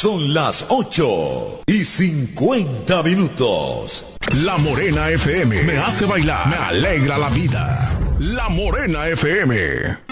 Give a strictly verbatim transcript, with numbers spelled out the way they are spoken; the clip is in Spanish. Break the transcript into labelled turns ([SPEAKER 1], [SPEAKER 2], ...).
[SPEAKER 1] Son las ocho y cincuenta minutos.
[SPEAKER 2] La Morena F M me hace bailar, me alegra la vida. La Morena F M.